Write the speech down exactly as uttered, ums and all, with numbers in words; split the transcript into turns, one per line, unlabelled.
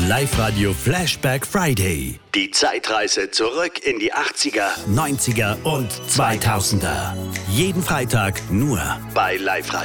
Live-Radio Flashback Friday. Die Zeitreise zurück in die achtziger, neunziger und zweitausender. Jeden Freitag nur bei Live-Radio.